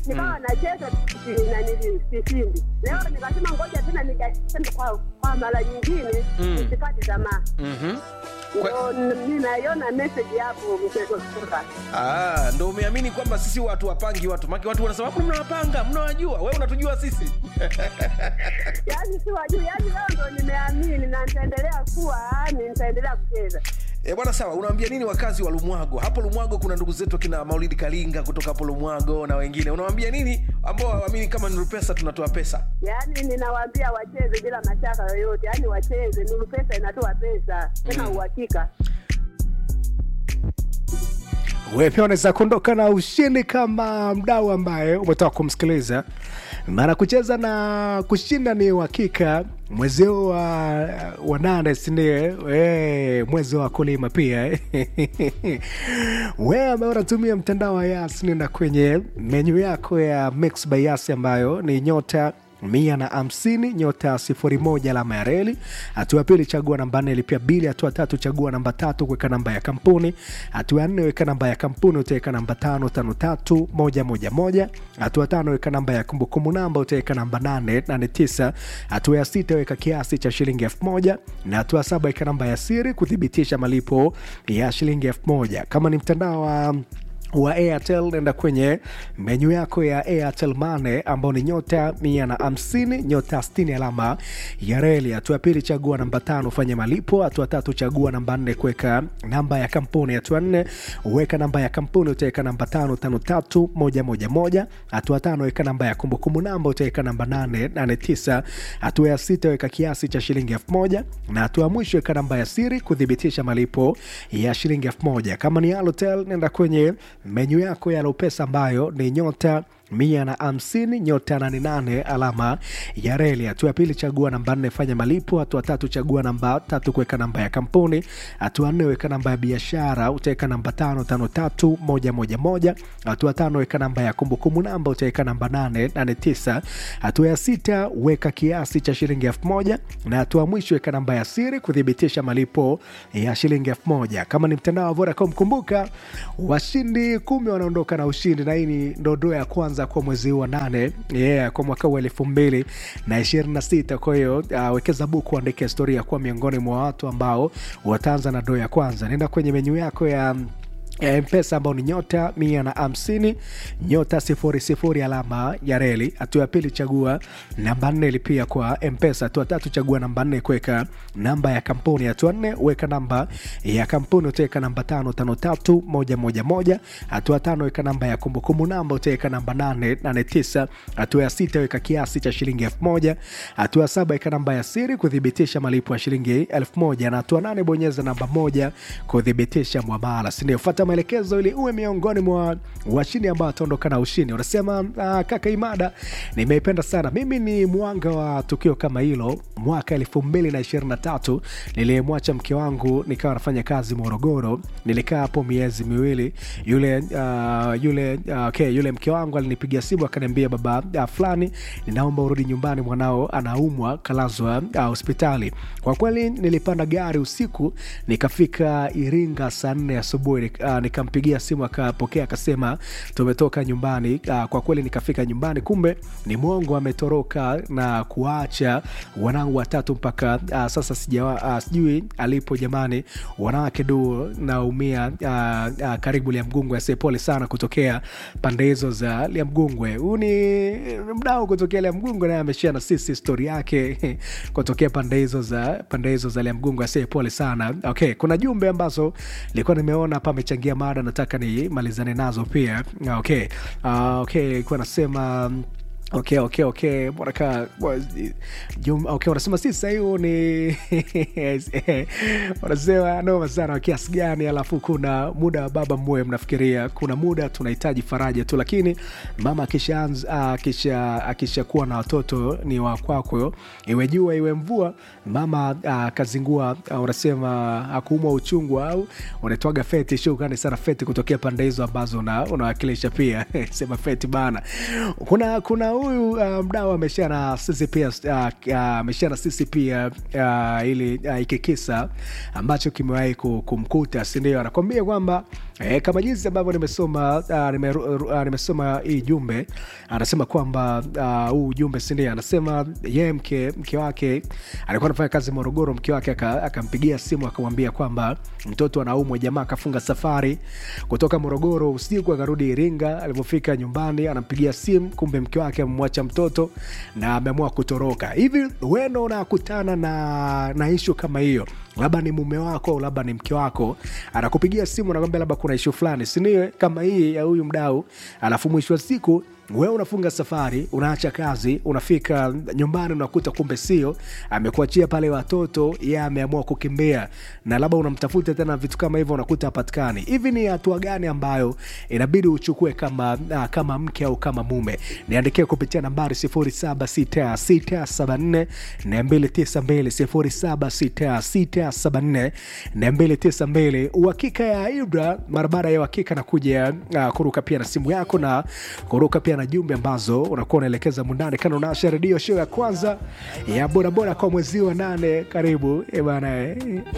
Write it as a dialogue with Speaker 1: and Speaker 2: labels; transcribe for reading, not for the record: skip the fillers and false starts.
Speaker 1: nikawa nacheza na nilisindi. Leo nikasema ngoja tena nikacheza kwa mara nyingine nisikate tamaa. Ninaiona message hapo mchezo sura.
Speaker 2: Ndio umeamini kwamba sisi watu wapangi watu. Maki watu wanasema hapo mnawapanga, mnawajua. Wewe unatujua sisi.
Speaker 1: Yaani si wajua, yaani leo ndio nimeamini na nitaendelea nitaendelea kucheza.
Speaker 2: Bwana sawa, unawaambia nini wakazi wa Lumwago? Hapo Lumwago kuna ndugu zetu kina Maulidi Kalinga kutoka hapo Lumwago na wengine. Unawaambia nini ambao waamini kama Nuru Pesa tunatoa pesa?
Speaker 1: Yaani ninawaambia wacheze bila mashaka yoyote. Yaani wacheze, Nuru Pesa inatoa pesa. Tena uhakika.
Speaker 3: Wewe pia unaweza kuondoka na ushindi kama mdau ambaye umetoka kumsikiliza. Maana kucheza na kushinda ni uhakika. Mwezi wa 8 sindio? Mwezi wa kulima pia. Wewe ambaye unatumia mtandao wa Yas, nenda kwenye menu yako ya Mix by Yas ambayo ni nyota 150 nyota 01 alama ya reli. Hatua pili chagua namba 4 lipia bili. Hatua tatu chagua namba 3 kuweka namba ya kampuni. Hatua 4 weka namba ya kampuni, utaweka namba 553111. Hatua 5 weka namba ya kumbukumbu namba, utaweka namba 889. Hatua ya 6 weka kiasi cha shilingi 1000 na hatua 7 weka namba ya siri kuthibitisha malipo ya shilingi 1000. Kama ni mtandao wa Airtel, nenda kwenye menu yako ya Airtel Money ambao ni nyota 150 nyota 60 alama ya reli. Hatua pili chagua namba 5 fanya malipo. Hatua tatu chagua namba 4 kuweka namba ya kampuni. Hatua 4 weka namba ya kampuni, utaweka namba 553111. Hatua 5 weka namba ya kumbukumbu namba, utaweka namba 889. Hatua ya 6 weka kiasi cha shilingi 1000 na hatua mwisho weka namba ya siri kuthibitisha malipo ya shilingi 1000. Kama ni Halotel, nenda kwenye menu yako ya Lopesa ambayo ni nyota 150 nyota 88 alama ya reli. Hatua pili chagua namba 4 fanya malipo. Hatua tatu chagua namba 3 kuweka namba ya kampuni. Hatua 4 weka namba ya biashara, utaweka namba 553111. Hatua 5 weka namba ya kumbukumbu namba, utaweka namba 889. Hatua ya 6 weka kiasi cha shilingi 1000 na hatua mwisho weka namba ya siri kuthibitisha malipo ya shilingi 1000. Kama ni mtandao wa Vodacom, kumbuka washindi 10 wanaondoka na ushindi, na hii ni ndodo ya kwanza kwa mwezi wa 8 kwa mwaka wa 2026. Kwa hiyo wekeza buku, andika historia kwa miongoni mwa watu ambao wataanza na doo ya kwanza. Nenda kwenye menu yako ya M-Pesa ambao ni nyota 150 nyota 00 alama ya reli. Hatua ya pili chagua namba 4 lipia kwa M-Pesa. Hatua tatu chagua namba 4 kuweka namba ya kampuni. Hatua 4 weka namba ya kampuni, utaweka namba 553111. Hatua 5 weka namba ya kumbukumbu namba, utaweka namba 889. Hatua ya 6 weka kiasi cha shilingi 1000. Hatua 7 weka namba ya siri kuthibitisha malipo ya shilingi 1000 na hatua 8 bonyeza namba 1 kuthibitisha muamala. Fuata maelekezo ili uwe miongoni mwa washindi ambao wataondoka na ushindi. Unasema kaka Imada, nimeipenda sana. Mimi ni mwanga wa tukio kama hilo. Mwaka 2023 nilimwacha mke wangu nikawa nafanya kazi Morogoro. Nilikaa hapo miezi miwili. Yule mke wangu alinipigia simu akaniambia, baba fulani, ninaomba urudi nyumbani, mwanao anaumwa, kalazwa hospitali. Kwa kweli nilipanda gari usiku nikafika Iringa saa 4 asubuhi. Nikampigia simu akapokea, akasema tumetoka nyumbani. Kwa kweli nikafika nyumbani, kumbe ni mwongo, ametoroka na kuacha wanangu watatu mpaka sasa sijui alipo. Jamani, wanawake du naumia. Karibu Liamgungwe, pole sana kutokea pande hizo za Liamgungwe. Huyu ni mdau kutokea Liamgungwe, naye ameshare na sisi story yake kutokea pande hizo za Liamgungwe. Pole sana. Okay, kuna jumbe ambazo nilikuwa nimeona hapa amechangia mada, nataka ni malizane nazo pia. Okay, kwa nasema Okay. Baraka. Okay, wanasema sisi hiyo ni wanasema noma sana kiasi gani, alafu kuna muda wa baba mwe mnafikiria kuna muda tunahitaji faraja tu, lakini mama akisha kuwa na watoto ni wa kwako, iwe jua iwe mvua. Mama kazingua, wanasema akuumwa uchungu au unatoaga feti. Shukrani sana Feti kutokea pande hizo ambazo unawakilisha pia. Sema Feti bana. Kuna huyu mdau ameshare na sisi pia ili ikikisa ambacho kimewahi kumkuta, si ndio? Anakuambia kwamba Kama jinsi ambavyo nimesoma hii jumbe, anasema kwamba huu jumbe sindia, anasema yeye mke wake alikuwa anafanya kazi Morogoro, mke wake akampigia simu akamwambia kwamba mtoto anaumwa. Jamaa akafunga safari kutoka Morogoro usiku akarudi Iringa. Alipofika nyumbani anampigia simu, kumbe mke wake amemwacha mtoto na ameamua kutoroka. Hivi wewe unakutana na issue kama hiyo, labda ni mume wako au labda ni mke wako anakupigia simu anakuambia labda kuna issue fulani, si ndio kama hii ya huyu mdau, alafu mwisho wa siku wewe unafunga safari, unaacha kazi, unafika nyumbani unakuta kumbe sio, amekuachia pale watoto, yeye ameamua kukimbia, na labda unamtafuta tena, vitu kama hivyo unakuta hapatikani. Hivi ni hatua gani ambayo inabidi uchukue kama mke au kama mume? Niandikie kupitia nambari 076674 292 076674 uhakika ya Ibra barabara ya uhakika na kuja kuruka pia na simu yako na kuruka pia na jumbe ambazo unakuwa unaelekeza mundani. Kana unasha redio show ya kwanza ya bora bora kwa mwezi wa 8, karibu bwana.